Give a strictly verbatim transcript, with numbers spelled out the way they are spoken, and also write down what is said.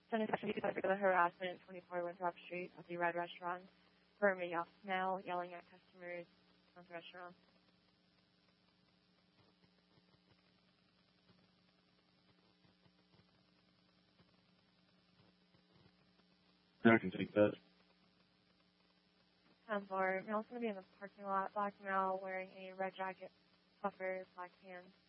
Send a section of regular harassment at twenty-four Winthrop Street at the Red Restaurant for me off smell, yelling at customers at the restaurant. I can take that. ten four. Male's going to be in the parking lot. Black male wearing a red jacket, puffers, black pants,